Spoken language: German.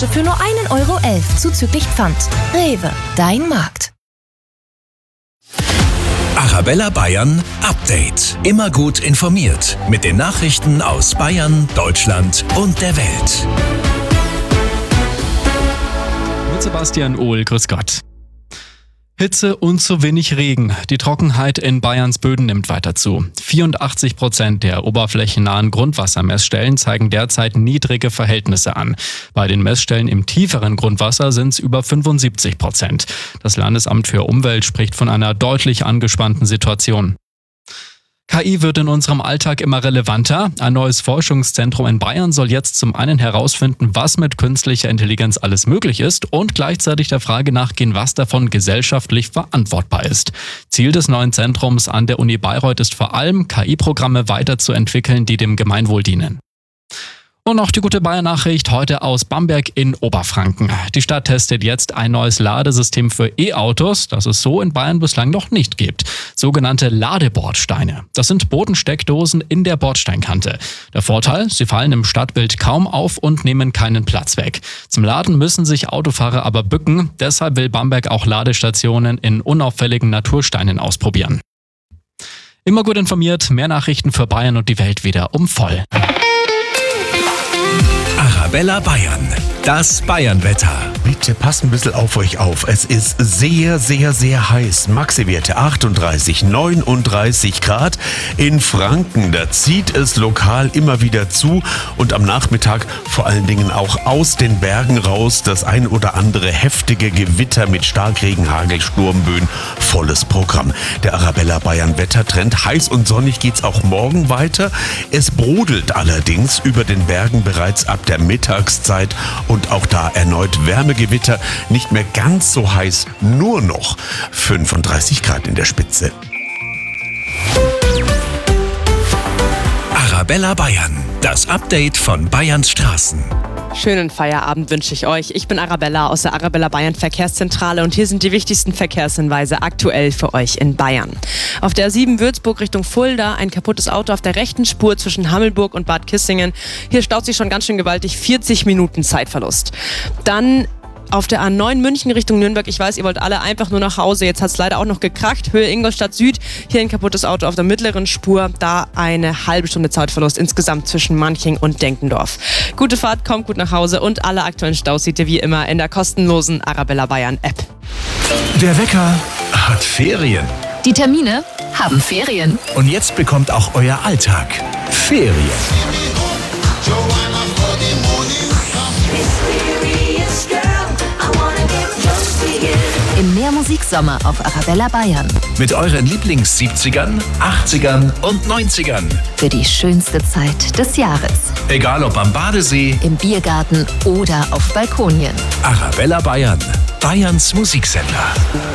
für nur 1,11 € zuzüglich Pfand. Rewe, dein Markt. Arabella Bayern Update. Immer gut informiert mit den Nachrichten aus Bayern, Deutschland und der Welt. Mit Sebastian Ohl, grüß Gott. Hitze und zu wenig Regen. Die Trockenheit in Bayerns Böden nimmt weiter zu. 84% der oberflächennahen Grundwassermessstellen zeigen derzeit niedrige Verhältnisse an. Bei den Messstellen im tieferen Grundwasser sind es über 75%. Das Landesamt für Umwelt spricht von einer deutlich angespannten Situation. KI wird in unserem Alltag immer relevanter. Ein neues Forschungszentrum in Bayern soll jetzt zum einen herausfinden, was mit künstlicher Intelligenz alles möglich ist und gleichzeitig der Frage nachgehen, was davon gesellschaftlich verantwortbar ist. Ziel des neuen Zentrums an der Uni Bayreuth ist vor allem, KI-Programme weiterzuentwickeln, die dem Gemeinwohl dienen. Und noch die gute Bayern-Nachricht heute aus Bamberg in Oberfranken. Die Stadt testet jetzt ein neues Ladesystem für E-Autos, das es so in Bayern bislang noch nicht gibt. Sogenannte Ladebordsteine. Das sind Bodensteckdosen in der Bordsteinkante. Der Vorteil, sie fallen im Stadtbild kaum auf und nehmen keinen Platz weg. Zum Laden müssen sich Autofahrer aber bücken. Deshalb will Bamberg auch Ladestationen in unauffälligen Natursteinen ausprobieren. Immer gut informiert, mehr Nachrichten für Bayern und die Welt wieder um voll. Arabella Bayern, das Bayernwetter. Bitte passt ein bisschen auf euch auf. Es ist sehr, sehr, sehr heiß. Maxi-Werte 38, 39 Grad. In Franken, da zieht es lokal immer wieder zu. Und am Nachmittag vor allen Dingen auch aus den Bergen raus das ein oder andere heftige Gewitter mit Starkregen, Hagel, Sturmböen. Volles Programm. Der Arabella Bayern Wettertrend. Heiß und sonnig geht's auch morgen weiter. Es brodelt allerdings über den Bergen bereits ab der Mittagszeit. Und auch da erneut Wärmegewitter, nicht mehr ganz so heiß, nur noch 35 Grad in der Spitze. Arabella Bayern, das Update von Bayerns Straßen. Schönen Feierabend wünsche ich euch. Ich bin Arabella aus der Arabella Bayern Verkehrszentrale und hier sind die wichtigsten Verkehrshinweise aktuell für euch in Bayern. Auf der A7 Würzburg Richtung Fulda ein kaputtes Auto auf der rechten Spur zwischen Hammelburg und Bad Kissingen. Hier staut sich schon ganz schön gewaltig, 40 Minuten Zeitverlust. Dann auf der A9 München Richtung Nürnberg. Ich weiß, ihr wollt alle einfach nur nach Hause. Jetzt hat es leider auch noch gekrackt. Höhe Ingolstadt Süd. Hier ein kaputtes Auto auf der mittleren Spur. Da eine halbe Stunde Zeitverlust insgesamt zwischen Manching und Denkendorf. Gute Fahrt, kommt gut nach Hause und alle aktuellen Staus seht ihr wie immer in der kostenlosen Arabella Bayern App. Der Wecker hat Ferien. Die Termine haben Ferien. Und jetzt bekommt auch euer Alltag Ferien. Im Mehrmusiksommer auf Arabella Bayern. Mit euren Lieblings-70ern, 80ern und 90ern. Für die schönste Zeit des Jahres. Egal ob am Badesee, Im Biergarten oder auf Balkonien. Arabella Bayern, Bayerns Musiksender.